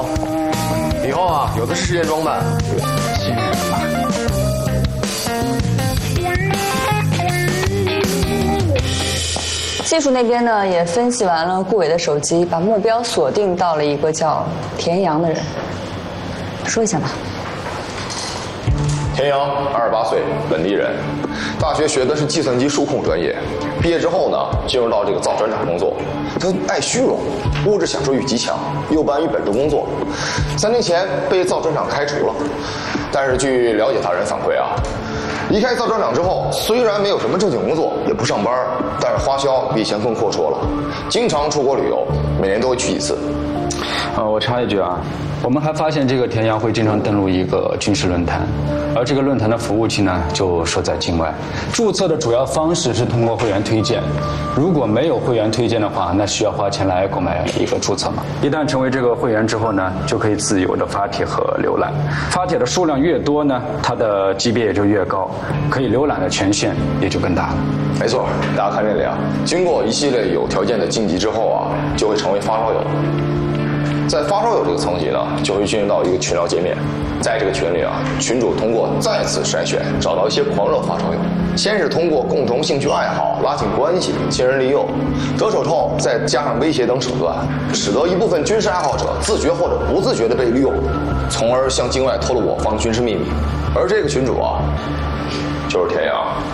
以后啊，有的是时间装扮。 信任吧。 技术那边呢也分析完了顾伟的手机，把目标锁定到了一个叫田阳的人。说一下吧。 田阳，28岁，本地人，大学学的是计算机数控专业，毕业之后呢，进入到这个造船厂工作。他爱虚荣，物质享受欲极强，又耽于本职工作。3年前被造船厂开除了，但是据了解他人反馈啊，离开造船厂之后，虽然没有什么正经工作，也不上班，但是花销比以前更阔绰了，经常出国旅游，每年都会去一次。 我插一句啊，我们还发现这个田阳会经常登录一个军事论坛，而这个论坛的服务器呢就设在境外。注册的主要方式是通过会员推荐，如果没有会员推荐的话，那需要花钱来购买一个注册码。一旦成为这个会员之后呢，就可以自由的发帖和浏览。发帖的数量越多呢，它的级别也就越高，可以浏览的权限也就更大了。 没错，大家看这里啊，经过一系列有条件的晋级之后啊，就会成为发烧友。在发烧友这个层级呢，就会进入到一个群聊界面，在这个群里啊，群主通过再次筛选，找到一些狂热发烧友。先是通过共同兴趣爱好拉近关系，信任利诱，得手后再加上威胁等手段，使得一部分军事爱好者自觉或者不自觉地被利用，从而向境外透露我方军事秘密。而这个群主啊，就是田阳。